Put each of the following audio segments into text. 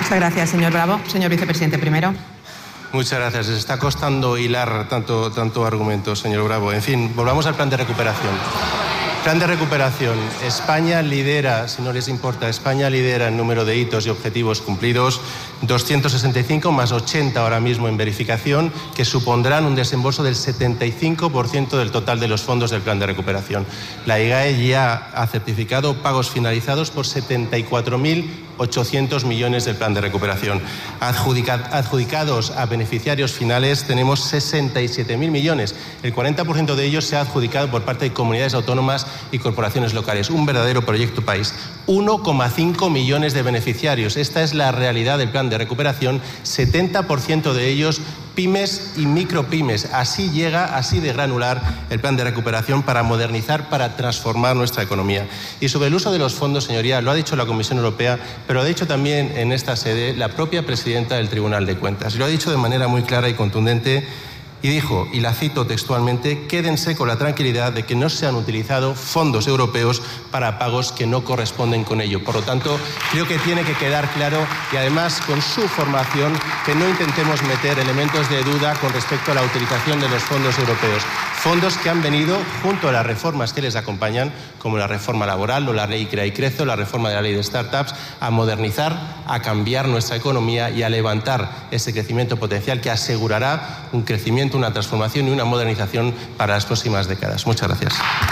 Muchas gracias, señor Bravo. Señor vicepresidente primero. Muchas gracias. Les está costando hilar tanto argumento, señor Bravo. En fin, volvamos al plan de recuperación. Plan de recuperación. España lidera, si no les importa, España lidera el número de hitos y objetivos cumplidos, 265 más 80 ahora mismo en verificación, que supondrán un desembolso del 75% del total de los fondos del plan de recuperación. La IGAE ya ha certificado pagos finalizados por 74.800 millones del plan de recuperación. Adjudicados a beneficiarios finales tenemos 67.000 millones. El 40% de ellos se ha adjudicado por parte de comunidades autónomas y corporaciones locales. Un verdadero proyecto país. 1,5 millones de beneficiarios. Esta es la realidad del plan de recuperación. 70% de ellos pymes y micropymes. Así llega, así de granular el plan de recuperación para modernizar, para transformar nuestra economía. Y sobre el uso de los fondos, señoría, lo ha dicho la Comisión Europea, pero lo ha dicho también en esta sede la propia presidenta del Tribunal de Cuentas. Y lo ha dicho de manera muy clara y contundente. Y dijo, y la cito textualmente, quédense con la tranquilidad de que no se han utilizado fondos europeos para pagos que no corresponden con ello. Por lo tanto, creo que tiene que quedar claro, y además con su formación, que no intentemos meter elementos de duda con respecto a la utilización de los fondos europeos. Fondos que han venido junto a las reformas que les acompañan, como la reforma laboral o la ley Crea y Crece o la reforma de la ley de startups, a modernizar, a cambiar nuestra economía y a levantar ese crecimiento potencial que asegurará un crecimiento, una transformación y una modernización para las próximas décadas. Muchas gracias.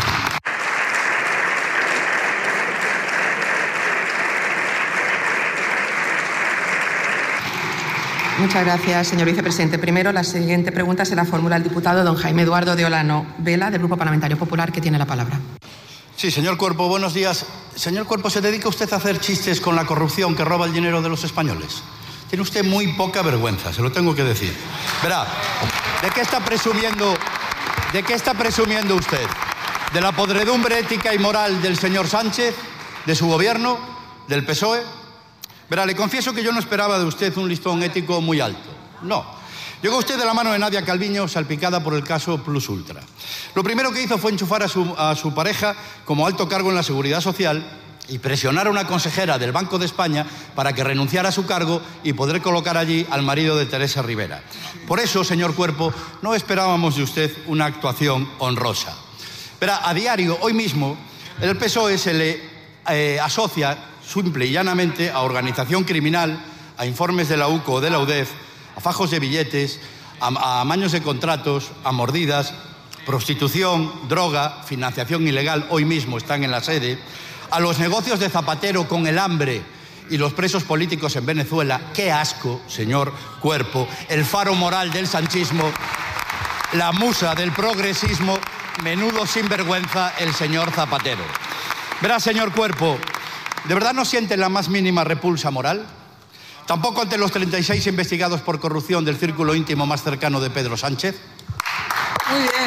Muchas gracias, señor vicepresidente. Primero, la siguiente pregunta se la formula el diputado don Jaime Eduardo de Olano Vela, del Grupo Parlamentario Popular, que tiene la palabra. Sí, señor Cuerpo, buenos días. Señor Cuerpo, ¿se dedica usted a hacer chistes con la corrupción que roba el dinero de los españoles? Tiene usted muy poca vergüenza, se lo tengo que decir. Verá, ¿de qué está presumiendo usted? ¿De la podredumbre ética y moral del señor Sánchez? ¿De su gobierno? ¿Del PSOE? Verá, le confieso que yo no esperaba de usted un listón ético muy alto. No. Llegó usted de la mano de Nadia Calviño, salpicada por el caso Plus Ultra. Lo primero que hizo fue enchufar a su pareja como alto cargo en la Seguridad Social y presionar a una consejera del Banco de España para que renunciara a su cargo y poder colocar allí al marido de Teresa Rivera. Por eso, señor Cuerpo, no esperábamos de usted una actuación honrosa. Verá, a diario, hoy mismo, el PSOE se le asocia simple y llanamente a organización criminal, a informes de la UCO o de la UDEF, a fajos de billetes, a amaños de contratos, a mordidas, prostitución, droga, financiación ilegal, hoy mismo están en la sede, a los negocios de Zapatero con el hambre y los presos políticos en Venezuela. ¡Qué asco, señor Cuerpo! El faro moral del sanchismo, la musa del progresismo, menudo sinvergüenza el señor Zapatero. Verá, señor Cuerpo, ¿de verdad no siente la más mínima repulsa moral? ¿Tampoco ante los 36 investigados por corrupción del círculo íntimo más cercano de Pedro Sánchez? Muy bien.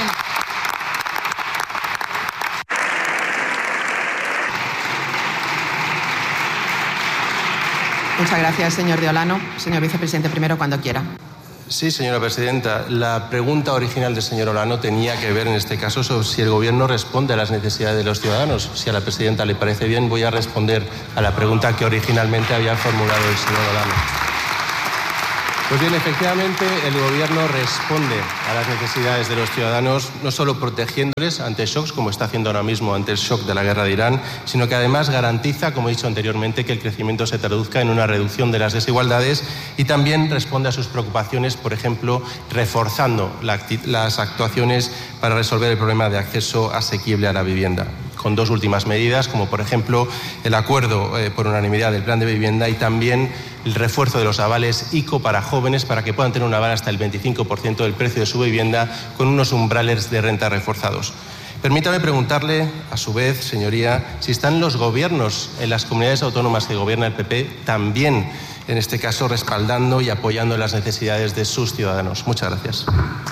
Muchas gracias, señor de Olano. Señor vicepresidente primero, cuando quiera. Sí, señora presidenta. La pregunta original del señor Olano tenía que ver en este caso sobre si el Gobierno responde a las necesidades de los ciudadanos. Si a la presidenta le parece bien, voy a responder a la pregunta que originalmente había formulado el señor Olano. Pues bien, efectivamente, el Gobierno responde a las necesidades de los ciudadanos, no solo protegiéndoles ante shocks, como está haciendo ahora mismo ante el shock de la guerra de Irán, sino que además garantiza, como he dicho anteriormente, que el crecimiento se traduzca en una reducción de las desigualdades y también responde a sus preocupaciones, por ejemplo, reforzando las actuaciones para resolver el problema de acceso asequible a la vivienda, con dos últimas medidas, como por ejemplo el acuerdo por unanimidad del plan de vivienda y también el refuerzo de los avales ICO para jóvenes para que puedan tener un aval hasta el 25% del precio de su vivienda con unos umbrales de renta reforzados. Permítame preguntarle, a su vez, señoría, si están los gobiernos en las comunidades autónomas que gobierna el PP también, en este caso, respaldando y apoyando las necesidades de sus ciudadanos. Muchas gracias.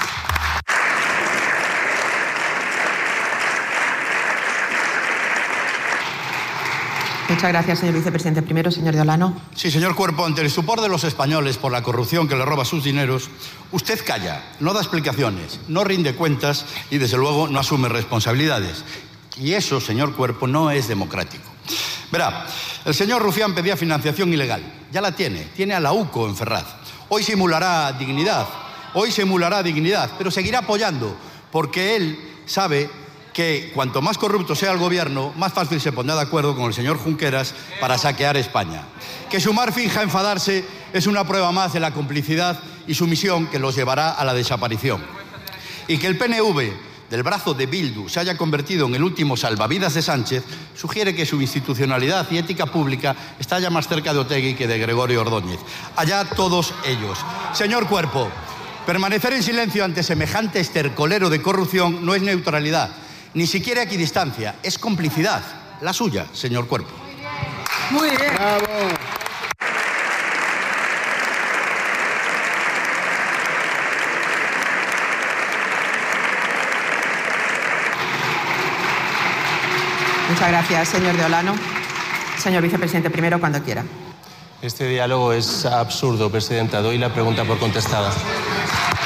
Muchas gracias, señor vicepresidente primero. Señor de Olano. Sí, señor Cuerpo, ante el estupor de los españoles por la corrupción que le roba sus dineros, usted calla, no da explicaciones, no rinde cuentas y, desde luego, no asume responsabilidades. Y eso, señor Cuerpo, no es democrático. Verá, el señor Rufián pedía financiación ilegal. Ya la tiene a la UCO en Ferraz. Hoy simulará dignidad, pero seguirá apoyando, porque él sabe que cuanto más corrupto sea el gobierno, más fácil se pondrá de acuerdo con el señor Junqueras para saquear España. Que Sumar finja enfadarse es una prueba más de la complicidad y sumisión que los llevará a la desaparición. Y que el PNV, del brazo de Bildu, se haya convertido en el último salvavidas de Sánchez, sugiere que su institucionalidad y ética pública está ya más cerca de Otegi que de Gregorio Ordóñez. Allá todos ellos. Señor Cuerpo, permanecer en silencio ante semejante estercolero de corrupción no es neutralidad, ni siquiera equidistancia, es complicidad. La suya, señor Cuerpo. Muy bien. Bravo. Muchas gracias, señor de Olano. Señor vicepresidente, primero cuando quiera. Este diálogo es absurdo, presidenta. Doy la pregunta por contestada.